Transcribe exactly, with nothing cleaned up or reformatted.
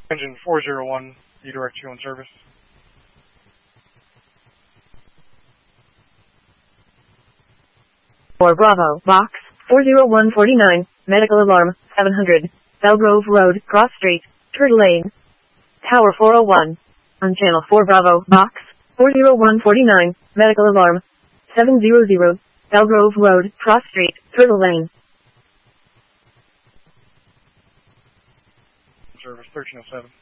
Engine four zero one, redirect you on service. four Bravo, box, four zero one four nine, medical alarm, seven hundred, Belgrove Road, Cross Street, Turtle Lane. Tower four oh one. On channel four Bravo, box, four zero one four nine, medical alarm, seven hundred, Belgrove Road, Cross Street, Turtle Lane. Service thirteen oh seven.